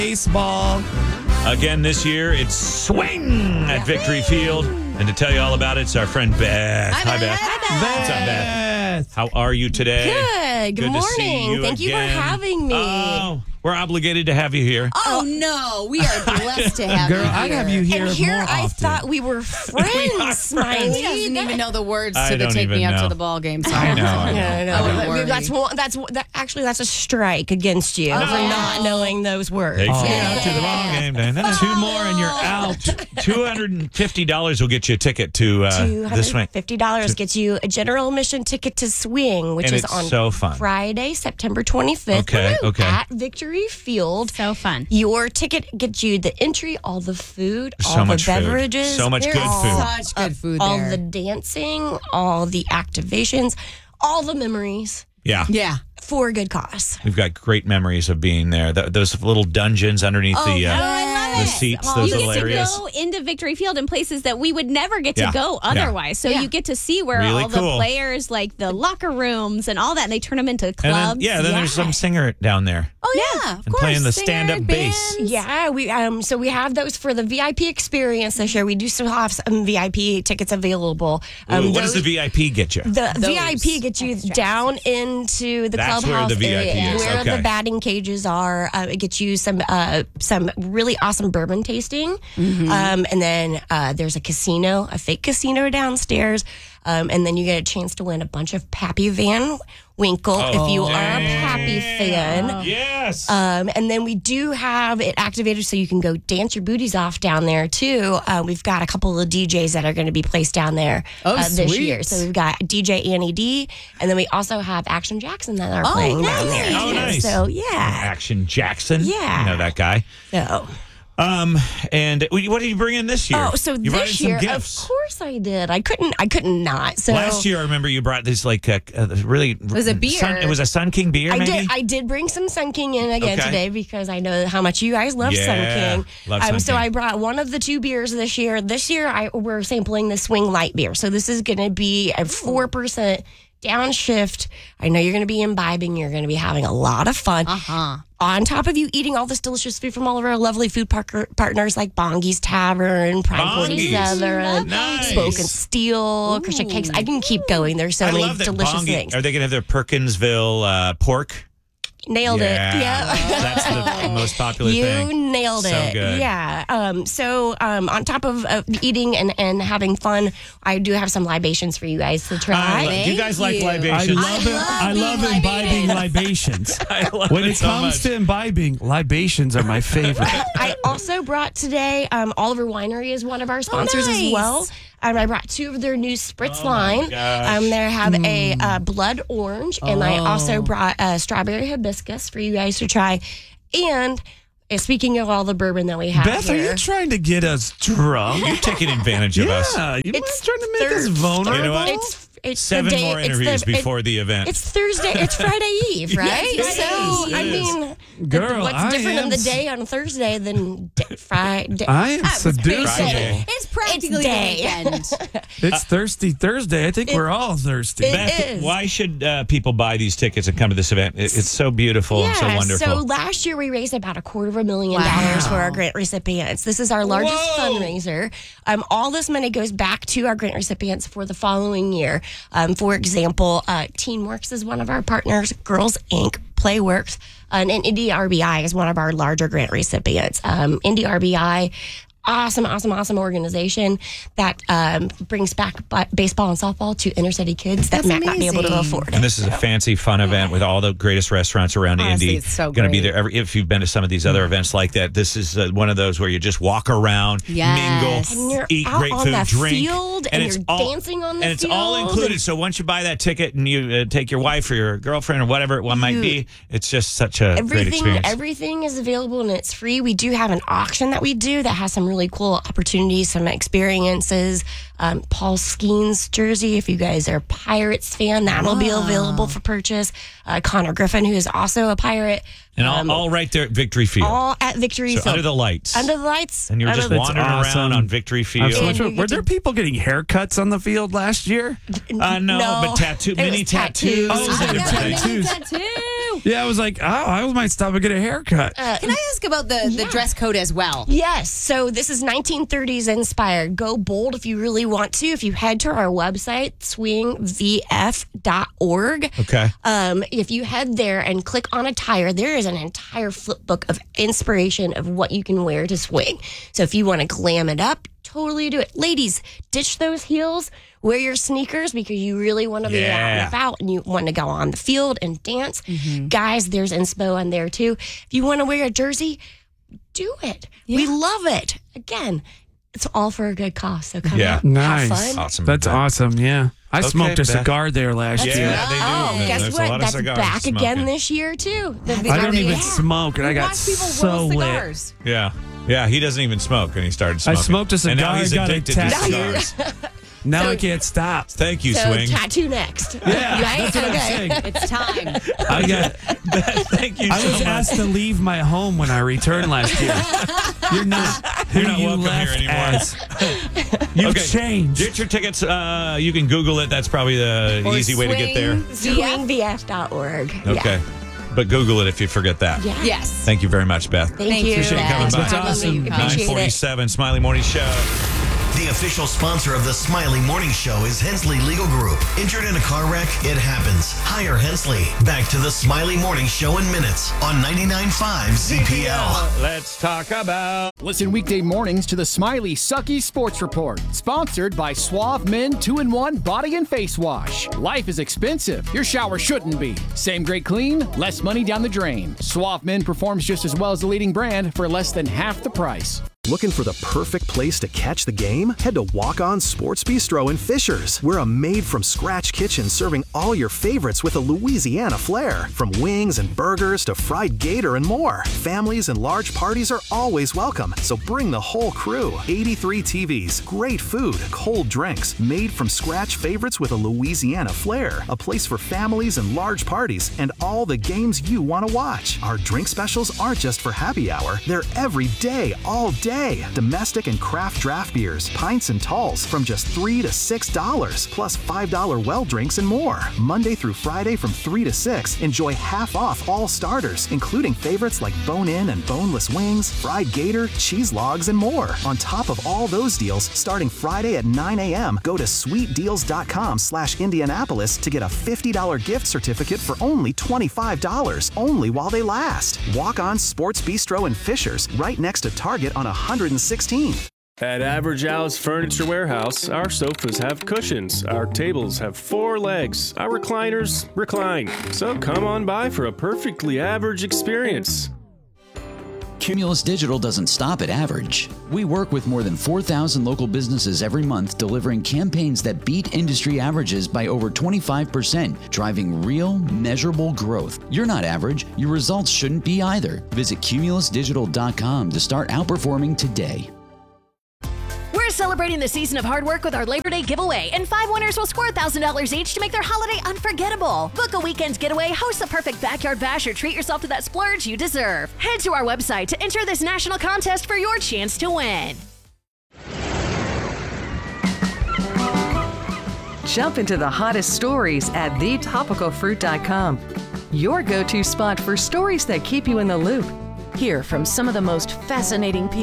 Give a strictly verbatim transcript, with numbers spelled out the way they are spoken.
baseball. Again this year, it's swing at Victory Field. And to tell you all about it, it's our friend Beth. Hi, Beth. Hi, Beth. Hi, Beth. What's up, Beth? How are you today? Good. Good, Good to see morning. you Thank you for again. having me. Oh, we're obligated to have you here. Oh, no. We are blessed to have Girl, you here. I'd have you here and here more I often. thought we were friends, We are Smiley. He doesn't even know the words I to the don't take even me out know. to the ball game song. I know, I know. No, no, I wouldn't no. worry. That's one. That's that, actually that's a strike against you for yeah. not knowing those words. Takes Oh. me out to the ball game. Da, da, da. Two more and you're out. two hundred fifty dollars will get you a ticket to uh, Two the hundred swing. fifty dollars gets you a general admission ticket to Swing, which And is it's on so fun. Friday, September twenty-fifth. Okay, okay. At Victory Field. So fun. Your ticket gets you the entry, all the food, So all much the food. beverages. So much There's good food. Such good food all there. the dancing, all the activations, all the memories Yeah. yeah. for a good cause. We've got great memories of being there. Th- those little dungeons underneath Oh, the uh, Oh, I love the it. seats, Oh, those you little get areas. to go into Victory Field in places that we would never get to Yeah. go Yeah. otherwise. So Yeah. you get to see where Really all cool. the players, like the locker rooms and all that, and they turn them into And clubs. then, yeah, then there's some singer down there Oh, yeah. Of and course. playing the Singer, stand-up bass. bands. Yeah, we um so we have those for the V I P experience this year. We do still have some V I P tickets available. Um, Ooh, what does those- the V I P get you? The Those V I P gets you extra down into the That's where clubhouse the V I P area, is, where okay. the batting cages are. Uh, it gets you some uh, some really awesome bourbon tasting, Mm-hmm. um, and then uh, there's a casino, a fake casino downstairs, um, and then you get a chance to win a bunch of Pappy Van Winkle if you are a Pappy fan. Yes. Um, and then we do have it activated so you can go dance your booties off down there too. Uh, we've got a couple of D Js that are going to be placed down there Oh, uh, this sweet. year. So we've got D J Annie D, and then we also have Action Jackson that are Oh, playing down nice. there. Oh, too. nice. So yeah, Action Jackson. Yeah. You know that guy. so Um, and what did you bring in this year? oh, so you brought in this some year, gifts. of course I did. I couldn't, I couldn't not. So Last year, I remember you brought this like uh, uh, really. It was a beer. Sun, it was a Sun King beer, I maybe. did. I did bring some Sun King in again Okay. today because I know how much you guys love Yeah, Sun King. love Sun um, so King. I brought one of the two beers this year. This year, I we're sampling the Swing Light beer. So this is going to be a four percent downshift. I know you're going to be imbibing. You're going to be having a lot of fun. Uh huh. On top of you eating all this delicious food from all of our lovely food par- partners like Bongi's Tavern, Prime Bongi's. forty-seven, Nice. Spoken Steel, Christian Cakes. I can keep going. There's so I many love that delicious Bongi- things. Are they going to have their Perkinsville uh, pork? Nailed Yeah. it. Yeah. That's the most popular You thing. nailed So it. good. Yeah. Um, so um, on top of uh, eating and, and having fun, I do have some libations for you guys to I try. love- do you guys like you. I libations? love it. I love being imbibing libations. I love When it it so comes much. to imbibing, libations are my favorite. I also brought today, um, Oliver Winery is one of our sponsors nice. as well. Um, I brought two of their new spritz Oh, my line. gosh. Um, they have a uh, blood orange, and I Oh. also brought a strawberry hibiscus for you guys to try. And uh, speaking of all the bourbon that we have Beth, are here, you trying to get us drunk? You're taking advantage of us. Yeah, you It's trying to make us third- vulnerable. You know what? it's it's Seven the day, more it's interviews the, it- before the event. It's Thursday. It's Friday Eve, right? Yes, it so is. I It is. mean, Girl, what's I different am in the s- day on Thursday than d- Friday? I am seducing. Friday. It's practically day. the weekend. It's Thirsty Thursday. I think we're all thirsty. it- Beth, is. why should uh, people buy these tickets and come to this event? It, it's so beautiful and so wonderful. So last year we raised about a quarter of a million dollars for our grant recipients. This is our largest Whoa. fundraiser. Um, all this money goes back to our grant recipients for the following year. Um, for example, uh, TeenWorks is one of our partners. Girls Incorporated, Playworks, and, and Indy R B I is one of our larger grant recipients. Um, Indy R B I. Awesome, awesome, awesome organization that um, brings back b- baseball and softball to inner city kids that That's might not be able to amazing. afford it. And this is a fancy, fun event with all the greatest restaurants around Honestly, Indy. it's so Going to be great. there. Every, if you've been to some of these other events like that, this is uh, one of those where you just walk around, Yes. mingle, And you're eat out great on food, the drink, field, and it's you're all, dancing on the and it's all field, included. and- So once you buy that ticket and you uh, take your wife or your girlfriend or whatever it one might You- be, it's just such a great Everything, experience. everything is available and it's free. We do have an auction that we do that has some really cool opportunities, some experiences. Um, Paul Skeens jersey, if you guys are a Pirates fan, that'll be available for purchase. Uh, Connor Griffin, who is also a Pirate, and all, um, all right there at Victory Field. all at Victory so Field. under the lights. Under the lights. and you're under just the- wandering awesome. around on Victory I'm Field. so much- And you were get there to- people getting haircuts on the field last year? Uh, no, No. but tattoo, It mini was tattoos. tattoos. Oh, and I got everything. tattoos. Tattoo. Yeah, I was like, oh, I might stop and get a haircut. Can I ask about the, the dress code as well? Yes. So this is nineteen thirties inspired. Go bold if you really want to. If you head to our website, swing v f dot org. Okay. Um, if you head there and click on attire, there is an entire flip book of inspiration of what you can wear to swing. So if you want to glam it up, totally do it. Ladies, ditch those heels. Wear your sneakers because you really want to be out Yeah. and about and you want to go on the field and dance. Mm-hmm. Guys, there's inspo on there too. If you want to wear a jersey, do it. We love it. Again, it's all for a good cause. So come Yeah. out, Nice. have fun. Awesome. That's Beth. awesome. Yeah. I Okay, smoked a Beth. cigar there last Yeah, year. they do. Oh, There- guess There's a what? lot of That's cigars back smoking. again this year too. The I don't big- even yeah. smoke, and I got Watch people so roll lit. cigars. Yeah. Yeah, he doesn't even smoke, and he started I smoking. smoked a And now cigar, he's got a addicted to tattoo. cigars. Now So- I can't stop. Thank you, So Swing. tattoo next. Yeah, Right? that's what I'm Okay. saying. It's time. I got. Thank you I so was much. asked to leave my home when I returned last year. You're not who You're not you welcome left here anymore. as. You've Okay. changed. Get your tickets. Uh, you can Google it. That's probably the Or easy way to get there. swing v f dot org. Okay. But Google it if you forget that. Yeah. yeah. Yes. Thank you very much, Beth. Thank, Thank you. you, Appreciate you coming Thanks by. for having Awesome. me. nine Appreciate nine it. forty-seven, Smiley Morning Show. The official sponsor of the Smiley Morning Show is Hensley Legal Group. Injured in a car wreck? It happens. Hire Hensley. Back to the Smiley Morning Show in minutes on ninety-nine point five Z P L. Let's talk about. Listen weekday mornings to the Smiley Sucky Sports Report, sponsored by Suave Men two in one Body and Face Wash. Life is expensive. Your shower shouldn't be. Same great clean, less money down the drain. Suave Men performs just as well as the leading brand for less than half the price. Looking for the perfect place to catch the game? Head to Walk On Sports Bistro in Fishers. We're a made-from-scratch kitchen serving all your favorites with a Louisiana flair. From wings and burgers to fried gator and more. Families and large parties are always welcome, so bring the whole crew. eighty-three T Vs, great food, cold drinks, made-from-scratch favorites with a Louisiana flair. A place for families and large parties and all the games you want to watch. Our drink specials aren't just for happy hour. They're every day, all day. Domestic and craft draft beers, pints and talls from just three to six dollars, plus five dollar well drinks and more. Monday through Friday from three to six, enjoy half off all starters, including favorites like bone-in and boneless wings, fried gator, cheese logs, and more. On top of all those deals, starting Friday at nine a.m., go to sweet deals dot com slash Indianapolis to get a fifty dollar gift certificate for only twenty-five dollars, only while they last. Walk On Sports Bistro in Fishers, right next to Target on one hundred sixteenth. At Average Al's Furniture Warehouse, our sofas have cushions, our tables have four legs, our recliners recline. So come on by for a perfectly average experience. Cumulus Digital doesn't stop at average. We work with more than four thousand local businesses every month, delivering campaigns that beat industry averages by over twenty-five percent, driving real, measurable growth. You're not average. Your results shouldn't be either. Visit cumulus digital dot com to start outperforming today. We're celebrating the season of hard work with our Labor Day giveaway, and five winners will score one thousand dollars each to make their holiday unforgettable. Book a weekend getaway, host the perfect backyard bash, or treat yourself to that splurge you deserve. Head to our website to enter this national contest for your chance to win. Jump into the hottest stories at the topical fruit dot com. Your go-to spot for stories that keep you in the loop. Hear from some of the most fascinating people.